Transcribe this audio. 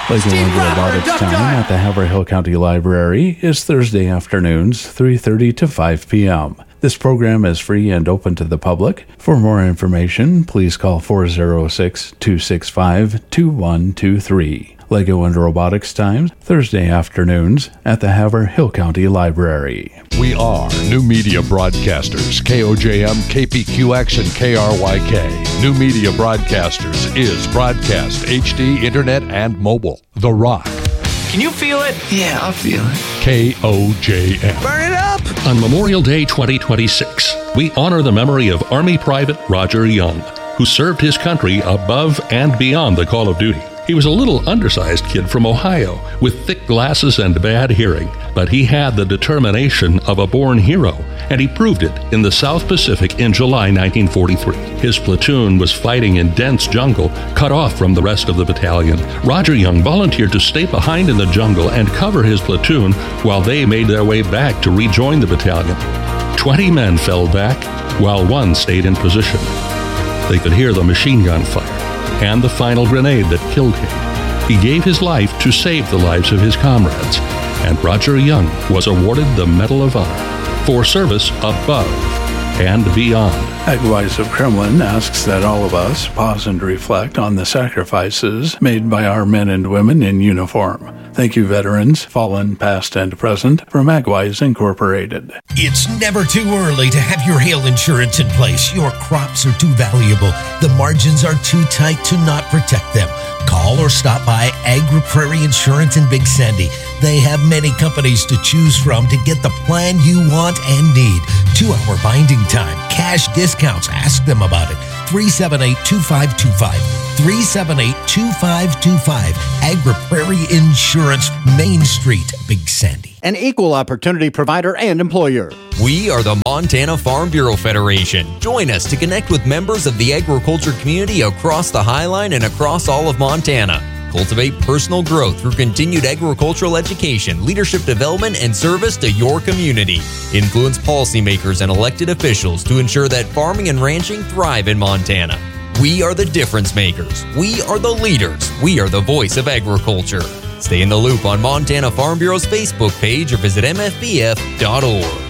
Lego Under Robotics time at the Haverhill County Library is Thursday afternoons, 3:30 to 5 p.m. This program is free and open to the public. For more information, please call 406-265-2123. Lego and Robotics Times, Thursday afternoons at the Haverhill County Library. We are New Media Broadcasters, KOJM, KPQX, and KRYK. New Media Broadcasters is broadcast, HD, internet, and mobile. The Rock. Can you feel it? Yeah, I'll feel it. KOJM. Burn it up! On Memorial Day 2026, we honor the memory of Army Private Roger Young, who served his country above and beyond the call of duty. He was a little undersized kid from Ohio with thick glasses and bad hearing, but he had the determination of a born hero, and he proved it in the South Pacific in July 1943. His platoon was fighting in dense jungle, cut off from the rest of the battalion. Roger Young volunteered to stay behind in the jungle and cover his platoon while they made their way back to rejoin the battalion. 20 men fell back, while one stayed in position. They could hear the machine gun fire and the final grenade that killed him. He gave his life to save the lives of his comrades, and Roger Young was awarded the Medal of Honor for service above and beyond. Agwise of Kremlin asks that all of us pause and reflect on the sacrifices made by our men and women in uniform. Thank you, veterans, fallen, past, and present, from Agwise Incorporated. It's never too early to have your hail insurance in place. Your crops are too valuable. The margins are too tight to not protect them. Call or stop by Agri Prairie Insurance in Big Sandy. They have many companies to choose from to get the plan you want and need. 2-hour binding time, cash discounts. Ask them about it. 378-2525. 378-2525. Agri Prairie Insurance, Main Street, Big Sandy. An equal opportunity provider and employer. We are the Montana Farm Bureau Federation. Join us to connect with members of the agriculture community across the Highline and across all of Montana. Cultivate personal growth through continued agricultural education, leadership development, and service to your community. Influence policymakers and elected officials to ensure that farming and ranching thrive in Montana. We are the difference makers. We are the leaders. We are the voice of agriculture. Stay in the loop on Montana Farm Bureau's Facebook page or visit mfbf.org.